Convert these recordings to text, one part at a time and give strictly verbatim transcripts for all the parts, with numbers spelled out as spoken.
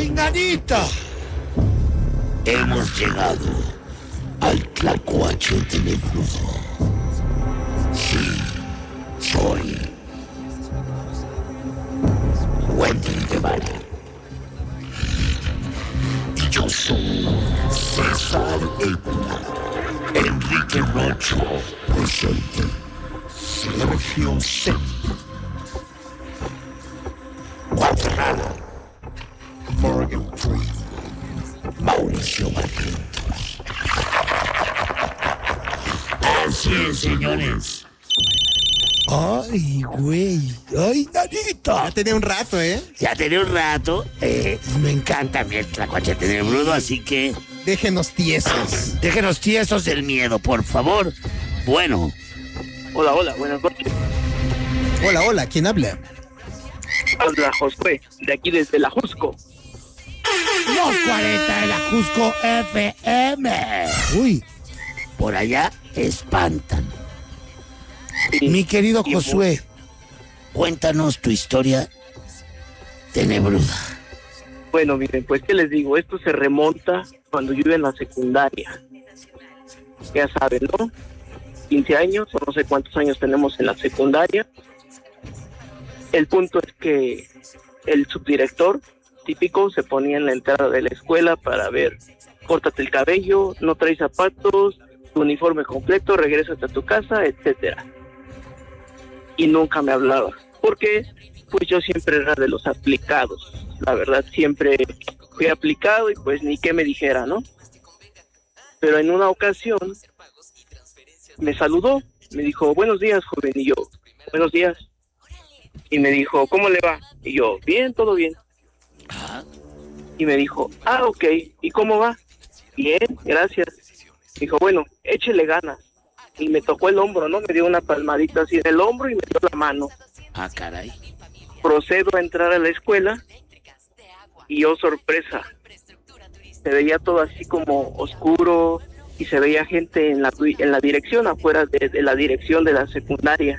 ¡Ay, nanita! Hemos llegado al Tlacuache tenebroso. Sí, soy Wendy Guevara. Y yo soy César Évora. Enrique Rocho presente. Sergio C. Cuadrado. Morgan Freeman. Mauricio Barrientos. Así es, señores. Ay, güey. Ay, nanita. Ya tenía un rato, ¿eh? Ya tenía un rato. Eh, me encanta mi Tlacuache tenebroso, así que... Déjenos tiesos. Déjenos tiesos del miedo, por favor. Bueno. Hola, hola, buenas noches. Hola, hola, ¿quién habla? Habla Josué, de aquí desde la Jusco. Los cuarenta de la Jusco F M. Uy. Por allá espantan. Sí. Mi querido Y Josué, cuéntanos tu historia tenebruda. Bueno, miren, pues, ¿qué les digo? Esto se remonta cuando yo iba en la secundaria. Ya saben, ¿no? quince años, o no sé cuántos años tenemos en la secundaria. El punto es que el subdirector típico se ponía en la entrada de la escuela para ver, córtate el cabello, no traes zapatos, tu uniforme completo, regrésate a tu casa, etcétera. Y nunca me hablaba, porque pues yo siempre era de los aplicados, la verdad, siempre fui aplicado y pues ni que me dijera, ¿no? Pero en una ocasión me saludó, me dijo, buenos días, joven, y yo, buenos días. Y me dijo, ¿cómo le va? Y yo, bien, todo bien. Y me dijo, ah, ok, ¿y cómo va? Bien, gracias. Dijo, bueno, échele ganas. Y me tocó el hombro, ¿no? Me dio una palmadita así en el hombro y me dio la mano. Ah, caray. Procedo a entrar a la escuela y oh, sorpresa. Se veía todo así como oscuro y se veía gente en la, en la dirección, afuera de, de la dirección de la secundaria.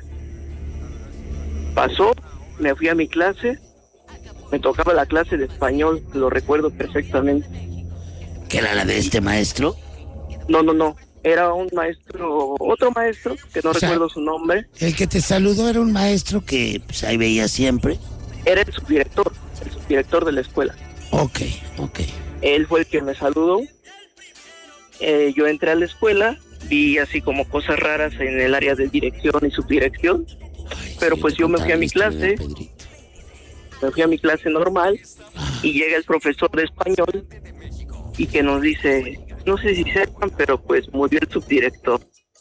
Pasó, me fui a mi clase, me tocaba la clase de español, lo recuerdo perfectamente. ¿Qué era la de este maestro? No, no, no, era un maestro, otro maestro, que no O sea, recuerdo su nombre. El que te saludó era un maestro que pues, ahí veía siempre. Era el subdirector, el subdirector de la escuela. Ok, ok. Él fue el que me saludó. Eh, yo entré a la escuela, vi así como cosas raras en el área de dirección y subdirección. Ay, Pero sí, pues te yo me contaba fui a la mi historia de clase. Pedrito. Me fui a mi clase normal y llega el profesor de español y que nos dice, no sé si sepan, pero pues murió el subdirector.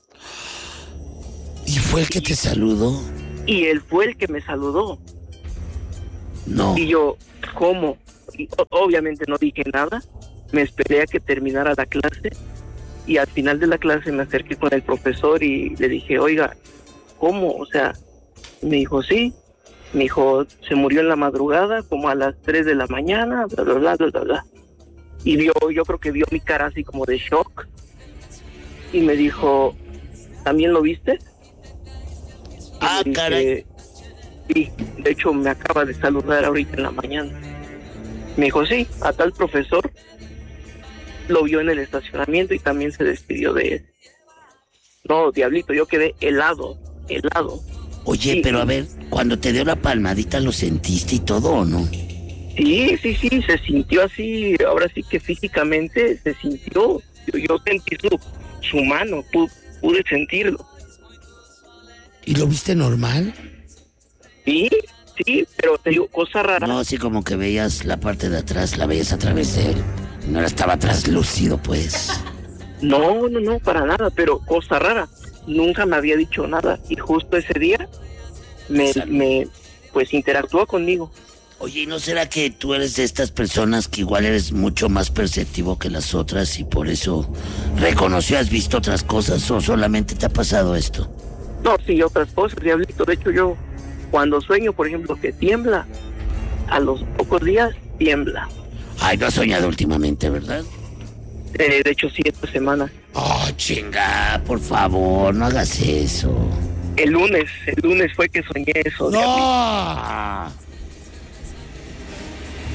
¿Y fue el que te saludó? Y él fue el que me saludó. No. Y yo, ¿cómo? Y, o- obviamente no dije nada, me esperé a que terminara la clase y al final de la clase me acerqué con el profesor y le dije, oiga, ¿cómo? O sea, me dijo, sí. Me dijo, se murió en la madrugada, como a las tres de la mañana, bla, bla, bla, bla, bla, bla. Y vio, yo creo que vio mi cara así como de shock. Y me dijo, ¿también lo viste? Y Ah, le dije, caray. sí, de hecho me acaba de saludar ahorita en la mañana. Me dijo, sí, a tal profesor lo vio en el estacionamiento y también se despidió de él. No, diablito, yo quedé helado, helado. Oye, Sí. pero a ver, cuando te dio la palmadita, ¿lo sentiste y todo o no? Sí, sí, sí, se sintió así, ahora sí que físicamente se sintió. Yo, yo sentí su, su mano, pude, pude sentirlo. ¿Y lo viste normal? Sí, sí, pero te digo, cosa rara. No, así como que veías la parte de atrás, la veías a través de él. No era- estaba traslúcido, pues. No, no, no, para nada, pero cosa rara. Nunca me había dicho nada y justo ese día me, Salud. me pues interactuó conmigo. Oye, ¿y no será que tú eres de estas personas que igual eres mucho más perceptivo que las otras y por eso reconoció, has visto otras cosas o solamente te ha pasado esto? No, sí, otras cosas, diablito. De hecho, yo cuando sueño, por ejemplo, que tiembla, a los pocos días tiembla. Ay, no has soñado últimamente, ¿verdad? Eh, de hecho, sí, esta semana. Oh, chinga, por favor, no hagas eso. El lunes, el lunes fue que soñé eso. diablito. ¡No!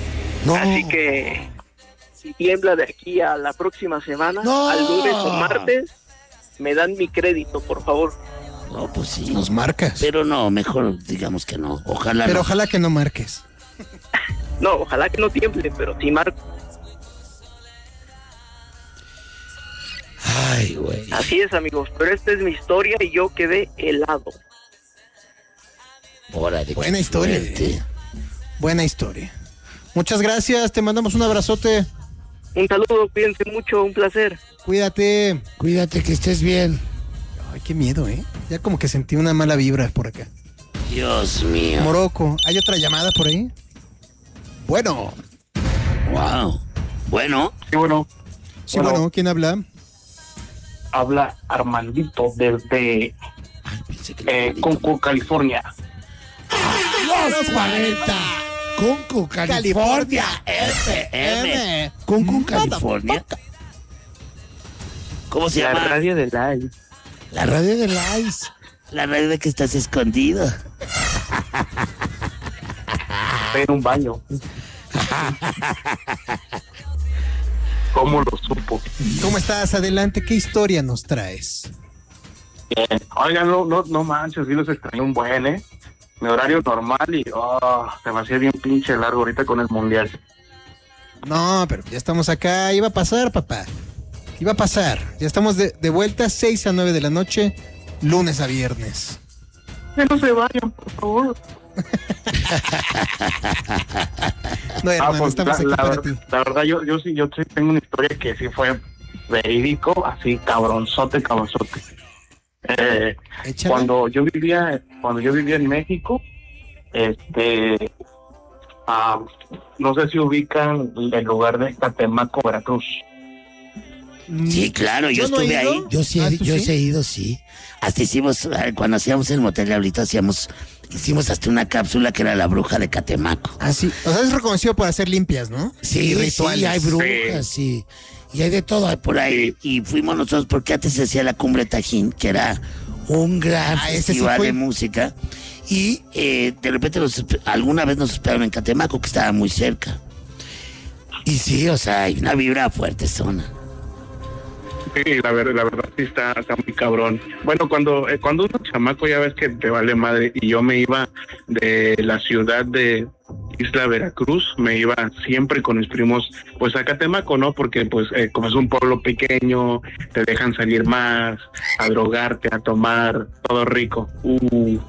No. Así que si tiembla de aquí a la próxima semana, No. al lunes o martes, me dan mi crédito, por favor. No, pues sí. Nos marcas. Pero no, mejor digamos que no. Ojalá Pero no. ojalá que no marques. No, ojalá que no tiemble, pero sí marco. Ay, güey. Así es, amigos, pero esta es mi historia y yo quedé helado. Órale, Buena qué historia. fuerte. Buena historia. Muchas gracias, te mandamos un abrazote. Un saludo, cuídense mucho, un placer. Cuídate. Cuídate, que estés bien. Ay, qué miedo, ¿eh? Ya como que sentí una mala vibra por acá. Dios mío. Morocco, ¿hay otra llamada por ahí? Bueno. Wow. Bueno, Sí, bueno, Sí, Bueno. bueno, ¿quién habla? habla Armandito desde ay, pensé que eh, era Conco, California. Los cuarenta. Conco, California. F M. Cancún, California. ¿Cómo se La llama? radio de live. La radio de Lice. La radio de que estás escondido. Estoy en un baño. ¿Cómo lo supo? ¿Cómo estás? Adelante, ¿qué historia nos traes? Bien. Oigan, no, no, no manches, sí los extrañé un buen, ¿eh? Mi horario normal y oh, se me hacía bien pinche largo ahorita con el mundial. No, pero ya estamos acá, iba a pasar, papá. Iba a pasar. Ya estamos de, de vuelta, seis a nueve de la noche, lunes a viernes. Que no se vayan, por favor. No, hermano, Ah, pues, estamos la, aquí la para ver- ti. la verdad, yo, yo sí, yo sí tengo una historia que sí fue verídico, así cabronzote, cabronzote. Eh, Échala. cuando yo vivía, cuando yo vivía en México, este, ah, no sé si ubican el lugar de Catemaco, Veracruz. Sí, claro, yo, no he estuve ido. ahí. Yo sí, Ah, he- ¿tú yo sí? sí he ido, sí. Hasta hicimos, eh, cuando hacíamos el motel de ahorita, hacíamos, hicimos hasta una cápsula que era la bruja de Catemaco. Ah, sí. O sea, es reconocido por hacer limpias, ¿no? Sí, Y sí, rituales. hay brujas, sí. Y hay de todo. Hay Por ahí, y fuimos nosotros, porque antes se hacía la Cumbre Tajín, que era un gran Ah, ese sí festival fue. de música, y eh, de repente nos, alguna vez nos esperaron en Catemaco, que estaba muy cerca. Y sí, o sea, hay una vibra fuerte zona. Sí, la, ver, la verdad sí está, está muy cabrón. Bueno, cuando eh, cuando uno es chamaco ya ves que te vale madre y yo me iba de la ciudad de Isla Veracruz, me iba siempre con mis primos pues a Catemaco, ¿no? Porque pues eh, como es un pueblo pequeño, te dejan salir más, a drogarte, a tomar, todo rico. Uh.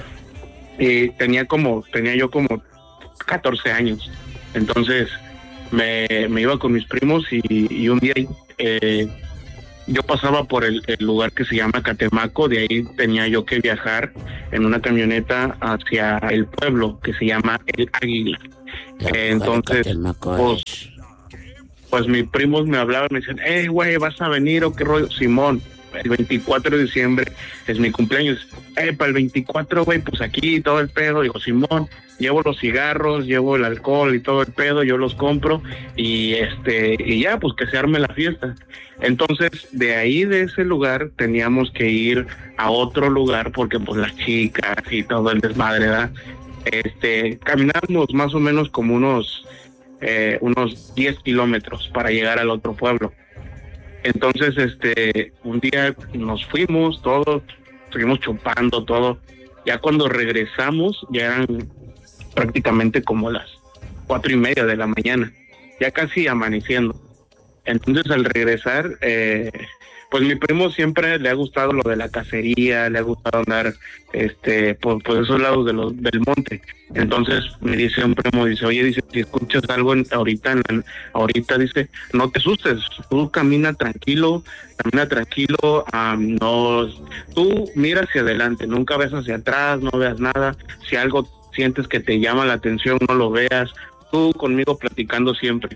Y tenía como, tenía yo como catorce años, entonces me, me iba con mis primos y, y un día eh, yo pasaba por el, el lugar que se llama Catemaco, de ahí tenía yo que viajar en una camioneta hacia el pueblo que se llama El Águila. La bruja de Entonces, Catemaco, pues, eh. pues mis primos me hablaban, me decían, hey, güey, ¿vas a venir o qué rollo? Simón, el veinticuatro de diciembre es mi cumpleaños. Eh, para el veinticuatro, güey, pues aquí todo el pedo. Digo, Simón, llevo los cigarros, llevo el alcohol y todo el pedo, yo los compro y este y ya, pues que se arme la fiesta. Entonces, de ahí, de ese lugar, teníamos que ir a otro lugar porque pues las chicas y todo el desmadre, ¿verdad? Este, caminamos más o menos como unos eh, unos diez kilómetros para llegar al otro pueblo. Entonces, este, un día nos fuimos todos, seguimos chupando todo. Ya cuando regresamos, ya eran prácticamente como las cuatro y media de la mañana, ya casi amaneciendo. Entonces, al regresar, eh, pues mi primo siempre le ha gustado lo de la cacería, le ha gustado andar este por, por esos lados de los, del monte. Entonces me dice un primo, dice, oye, dice, si escuchas algo en, ahorita, en la- ahorita, dice, no te asustes, tú camina tranquilo, camina tranquilo, um, no, tú mira hacia adelante, nunca ves hacia atrás, no veas nada, si algo sientes que te llama la atención, no lo veas, tú conmigo platicando siempre.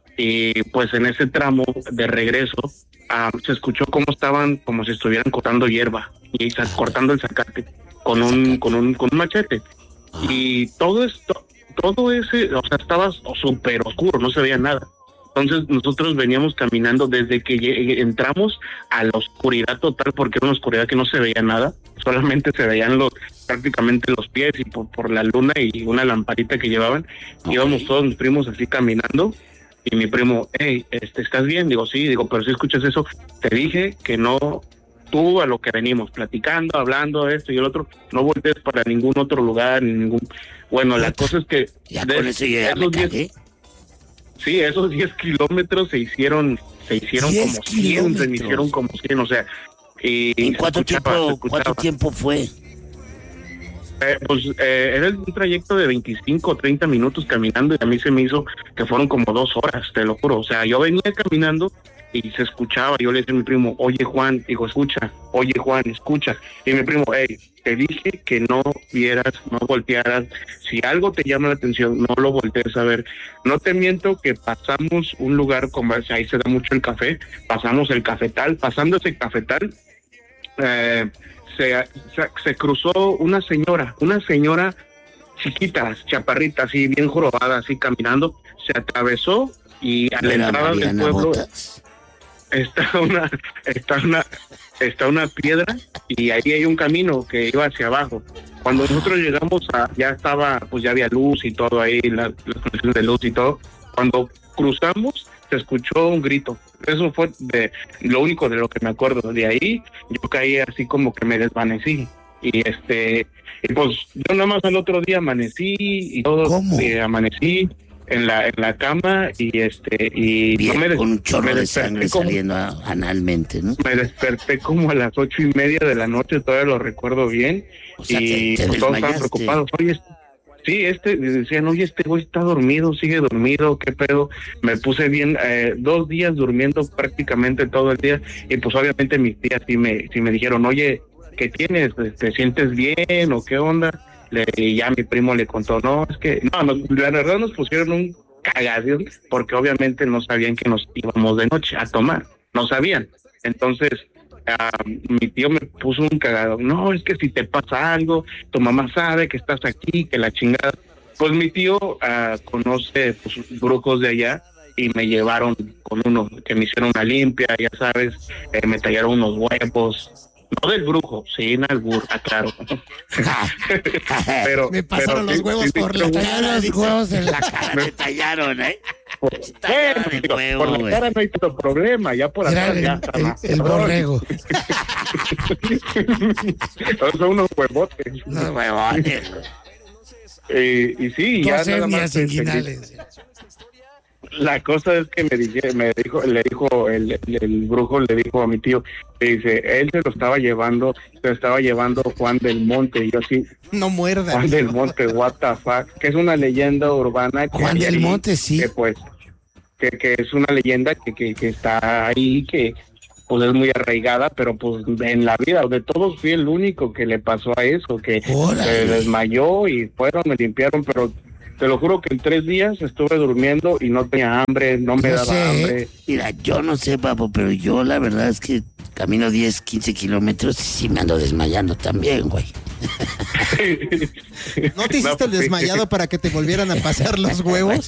Y pues en ese tramo de regreso uh, se escuchó cómo estaban, como si estuvieran cortando hierba y sa- cortando el zacate con un, con un, con un machete. Y todo esto, todo ese, o sea, estaba súper oscuro, no se veía nada. Entonces nosotros veníamos caminando desde que lleg- entramos a la oscuridad total, porque era una oscuridad que no se veía nada, solamente se veían los, prácticamente los pies y por, por la luna y una lamparita que llevaban, okay. Íbamos todos mis primos así caminando y mi primo, hey, este, ¿estás bien? Digo, sí, digo, pero si escuchas eso, te dije que no, tú a lo que venimos, platicando, hablando, esto y el otro, no voltees para ningún otro lugar, ni ningún... Bueno, la cosa es que... Ya con eso ya me cagué. Sí, esos diez kilómetros se hicieron, se hicieron como cien, se me hicieron como cien, o sea... Y ¿En cuánto tiempo, cuánto tiempo fue? Eh, pues eh, era un trayecto de veinticinco o treinta minutos caminando y a mí se me hizo que fueron como dos horas, te lo juro. O sea, yo venía caminando y se escuchaba. Yo le decía a mi primo, oye Juan, digo, escucha, oye Juan, escucha. Y mi primo, hey, te dije que no vieras, no voltearas. Si algo te llama la atención, no lo voltees a ver. No te miento que pasamos un lugar como ese, ahí se da mucho el café, pasamos el cafetal, pasando ese cafetal, eh, Se, se, se cruzó una señora, una señora chiquita, chaparrita, así bien jorobada, así caminando, se atravesó y a la entrada del pueblo Botas. está una, está una, está una piedra y ahí hay un camino que iba hacia abajo. Cuando nosotros llegamos a, ya estaba, pues ya había luz y todo ahí, la, las conexiones de luz y todo. Cuando cruzamos, se escuchó un grito. Eso fue de lo único de lo que me acuerdo. De ahí yo caí así como que me desvanecí. Y este, y pues yo nada más al otro día amanecí y todo. ¿Cómo? Eh, amanecí en la en la cama y este y Bien, no me des- con un chorro me de sangre como, saliendo a, analmente, ¿no? me desperté como a las ocho y media de la noche, todavía lo recuerdo bien. O sea, y te, te pues, todos estaban desmayaste. preocupados. Oye, sí, este, decían, oye, este güey está dormido, sigue dormido, qué pedo. Me puse bien, eh, dos días durmiendo prácticamente todo el día, y pues obviamente mis tías sí me, sí me dijeron, oye, ¿qué tienes? ¿Te sientes bien o qué onda? Le, y ya mi primo le contó, no, es que, no, no, la verdad nos pusieron un cagadón, porque obviamente no sabían que nos íbamos de noche a tomar, no sabían. Entonces, Uh, mi tío me puso un cagado, no, es que si te pasa algo, tu mamá sabe que estás aquí, que la chingada. Pues mi tío uh, conoce pues, brujos de allá y me llevaron con uno, que me hicieron una limpia, ya sabes, eh, me tallaron unos huevos, no del brujo, sin albur, aclaro. pero Me pasaron pero, los huevos sí, por sí, la sí, cara. Los huevos en la cara. Me tallaron, ¿eh? Por, Tallaron bueno, el digo, huevo, por la güey. cara no hay tanto problema, ya por Era atrás el, ya está el, más. el borrego. Son unos huevotes. Los huevones. Eh, y sí, Tú ya nada hernias más. este, inguinales. La cosa es que me, dije, me dijo, le dijo el, el, el brujo, le dijo a mi tío, le dice, él se lo estaba llevando, se lo estaba llevando Juan del Monte, y yo así, No muerda. Juan del Monte, what the fuck, que es una leyenda urbana. Que Juan hay del ahí, Monte, sí. Que pues, que, que es una leyenda que, que, que está ahí, que pues es muy arraigada, pero pues en la vida de todos fui el único que le pasó a eso, que Órale. se desmayó y fueron, me limpiaron, pero te lo juro que en tres días estuve durmiendo y no tenía hambre, no me Yo daba sé. hambre. Mira, yo no sé, papo, pero yo la verdad es que camino diez, quince kilómetros y sí me ando desmayando también, güey. ¿No te hiciste No, pues, el desmayado sí. para que te volvieran a pasar los huevos?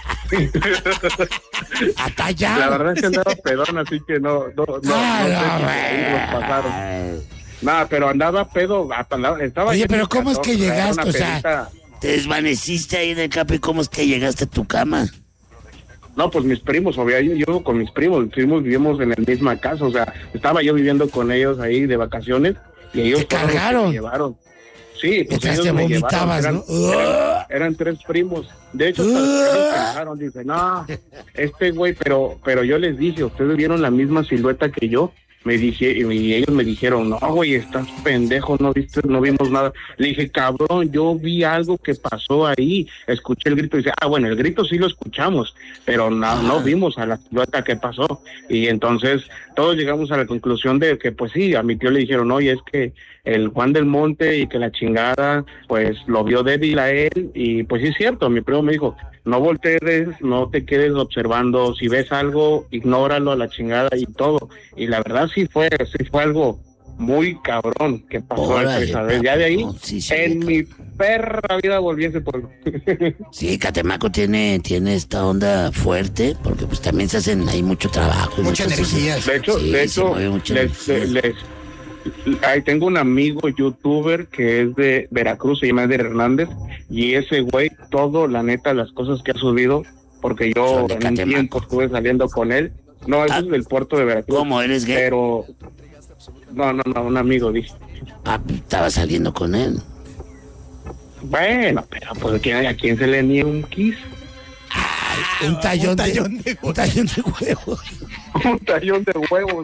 A tallar. La verdad es que andaba pedón, así que no, no, no, no Ah, sé no, si güey. ahí los pasaron. Nada, pero andaba pedo, andaba, estaba Oye, lleno pero de ¿cómo es calor, que era llegaste? una O sea, pedita. Te desvaneciste ahí en el campo y cómo es que llegaste a tu cama. No, pues mis primos, obvio, yo, yo con mis primos, mis primos vivimos en la misma casa, o sea, estaba yo viviendo con ellos ahí de vacaciones y ellos ¿Te fueron los que cargaron? me llevaron. Sí, pues Mientras ellos te me vomitabas, llevaron, ¿no? eran, eran, eran tres primos. De hecho, hasta ellos pensaron, dice, no, este güey, pero, pero yo les dije, ustedes vieron la misma silueta que yo. Me dije, y ellos me dijeron, no, güey, estás pendejo, no viste, no vimos nada. Le dije, cabrón, yo vi algo que pasó ahí, escuché el grito, y dice, ah, bueno, el grito sí lo escuchamos, pero no, no vimos a la silueta que pasó. Y entonces todos llegamos a la conclusión de que, pues sí, a mi tío le dijeron, oye, es que el Juan del Monte y que la chingada, pues lo vio débil a él, y pues sí es cierto, mi primo me dijo, no voltees, no te quedes observando, si ves algo, ignóralo a la chingada y todo. Y la verdad sí fue, sí fue algo muy cabrón que pasó Órale, esa vez. Ya de ahí, no, sí, sí, en ca- mi perra vida volví a ese pueblo. Sí, Catemaco tiene, tiene esta onda fuerte, porque pues también se hacen ahí mucho trabajo. y Mucha muchas cosas. energía. De hecho, Sí, de se hecho, mueve mucha les, energía. les, Ahí tengo un amigo youtuber que es de Veracruz, se llama Eder Hernández, y ese güey, todo, la neta, las cosas que ha subido, porque yo Son de en un Catemaco. tiempo estuve saliendo con él. No, eso Ah, es del puerto de Veracruz. ¿cómo, eres gay? Pero, no, no, no, un amigo, dije. Ah, estaba saliendo con él. Bueno, pero pues ¿a quién, a quién se le niega un kiss? Un tallón, un tallón de, de un tallón de huevos. Un tallón de huevos.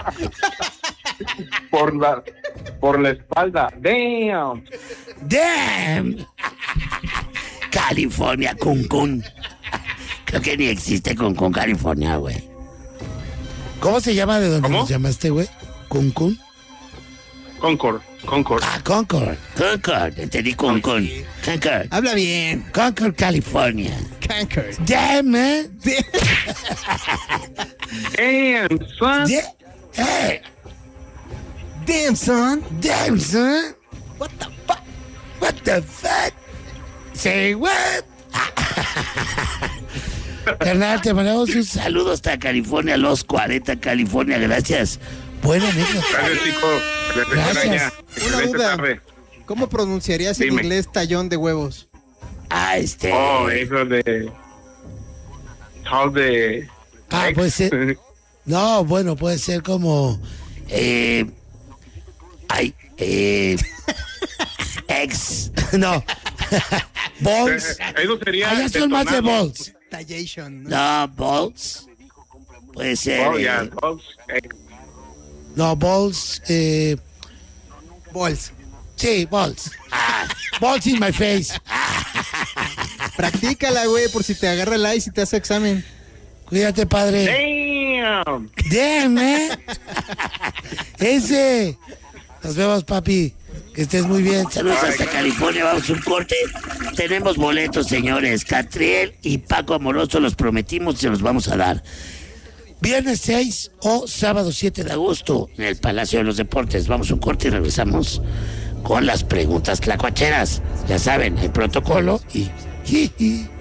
por la por la espalda. Damn. ¡Damn! California, Cancún. Creo que ni existe Cancún, California, güey. ¿Cómo se llama de donde ¿Cómo? nos llamaste, güey? ¿Cuncún? Concord, Concord. Ah, Concord. Concord, entendí Cancún. Concord, Habla bien. Concord, California. Concord. Damn, man. Damn, son. Yeah. Hey, Damn, son. damn, son. What the fuck? What the fuck? Say what? Carnal, te mandamos un saludo. saludos hasta California, los cuarenta, California, gracias. Buena anécdota. Gracias, chicos. Les Gracias. extraña. Una Excelente duda. tarde. ¿Cómo pronunciarías en Dime. inglés tallón de huevos? Ah, este... Oh, hijo de. How de. Ah, puede ser. No, bueno, puede ser como. Eh... Ay, eh... Ex... No. Balls. Eso sería. Allá son más de detonado. balls. Tallation. ¿no? No, balls. Puede ser... Oh, ya, eh, balls. Eh, No, balls. Eh, Balls. sí, balls. Ah, balls in my face. Practícala, güey, por si te agarra el ice y te hace examen. Cuídate, padre. Damn. Damn, eh. Ese. Nos vemos, papi. Que estés muy bien. Saludos hasta California, vamos a un corte. Tenemos boletos, señores. Catriel y Paco Amoroso los prometimos y se los vamos a dar. Viernes seis o sábado siete siete de agosto en el Palacio de los Deportes. Vamos a un corte y regresamos con las preguntas tlacuacheras. Ya saben, el protocolo y... Jiji.